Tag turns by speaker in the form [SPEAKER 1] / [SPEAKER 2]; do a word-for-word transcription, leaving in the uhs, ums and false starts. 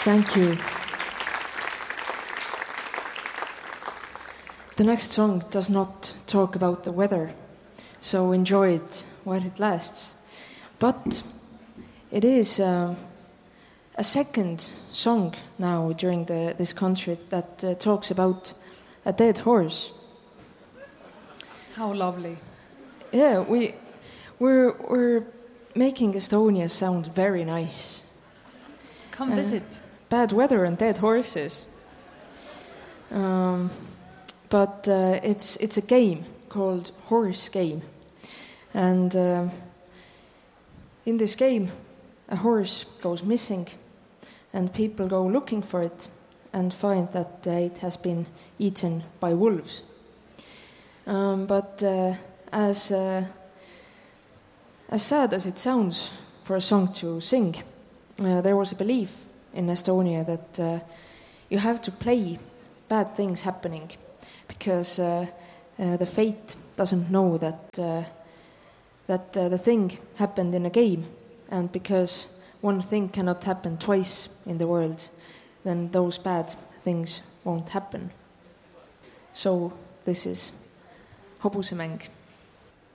[SPEAKER 1] Thank you. The next song does not talk about the weather, so enjoy it while it lasts. But it is uh, a second song now during the, this concert that uh, talks about a dead horse.
[SPEAKER 2] How lovely.
[SPEAKER 1] Yeah, we, we're, we're making Estonia sound very nice.
[SPEAKER 2] Come
[SPEAKER 1] Uh,
[SPEAKER 2] visit.
[SPEAKER 1] Bad weather and dead horses. Um, but uh, it's it's a game called Horse Game, and uh, in this game, a horse goes missing, and people go looking for it, and find that uh, it has been eaten by wolves. Um, but uh, as uh, as sad as it sounds for a song to sing, uh, there was a belief in Estonia that uh, you have to play bad things happening, because uh, uh, the fate doesn't know that uh, that uh, the thing happened in a game, and because one thing cannot happen twice in the world, then those bad things won't happen. So this is Hobusemäng.